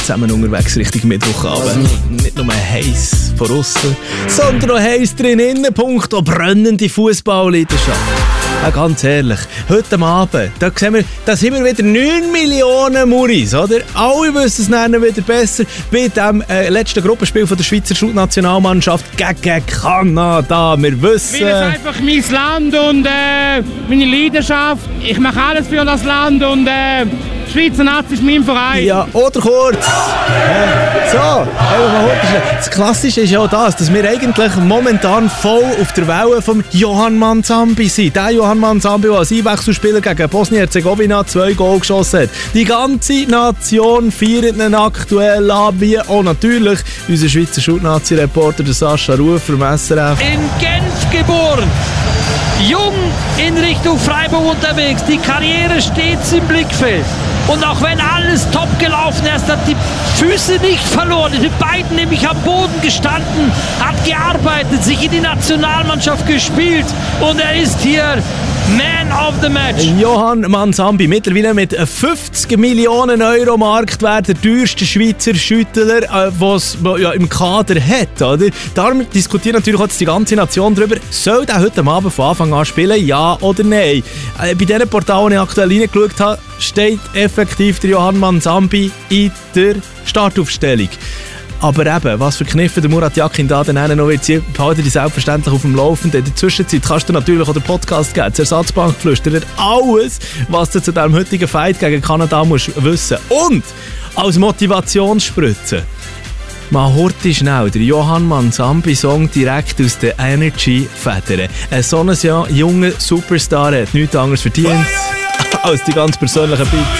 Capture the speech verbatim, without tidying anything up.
zusammen unterwegs Richtung Mittwochabend. Nicht nur heiß von außen, sondern auch heiß drin innen. Punkto brennende Fußballleidenschaft. Ja, ganz ehrlich, heute Abend, da, sehen wir, da sind wir wieder neun Millionen Muris, oder? Alle wissen es dann wieder besser bei dem äh, letzten Gruppenspiel von der Schweizer Schulnationalmannschaft gegen Kanada. Wir wissen... Weil es einfach mein Land und äh, meine Leidenschaft. Ich mache alles für das Land und äh, Schweizer Nazi ist mein Verein. Ja, oder kurz. Äh, so, mal das Klassische ist ja auch das, dass wir eigentlich momentan voll auf der Welle vom Johan Manzambi sind. Der Johan Manzambi, der als Einwechselspieler gegen Bosnien-Herzegowina zwei Goal geschossen hat. Die ganze Nation feiert ihn aktuell an, wie auch natürlich unser Schweizer Schulnazi-Reporter Sascha Ruf vom S R F. In Genf geboren. Jung in Richtung Freiburg unterwegs. Die Karriere stets im Blickfeld. Und auch wenn alles top gelaufen ist, hat die Füße nicht verloren. Mit beiden nämlich am Boden gestanden, hat gearbeitet, sich in die Nationalmannschaft gespielt. Und er ist hier Man of the Match. Johan Manzambi, mittlerweile mit fünfzig Millionen Euro Marktwert, der teuerste Schweizer Schüttler, äh, was ja im Kader hat. Oder? Darum diskutiert natürlich auch die ganze Nation darüber, soll der heute Abend von Anfang an spielen, ja oder nein. Äh, bei diesen Portalen, die ich aktuell reingeschaut habe, steht effektiv der Johan Manzambi in der Startaufstellung. Aber eben, was für Kniffe der Murat Yakin da dann noch wird, behalten die selbstverständlich auf dem Laufenden. In der Zwischenzeit kannst du natürlich auch den Podcast geben, das Ersatzbankflüsterer, alles, was du zu diesem heutigen Fight gegen Kanada musst wissen. Und als Motivationsspritze mal horti schnell der Johan Manzambi-Song direkt aus den Energy-Federn. Ein so ein junger Superstar hat nichts anderes verdient als die ganz persönlichen Beats.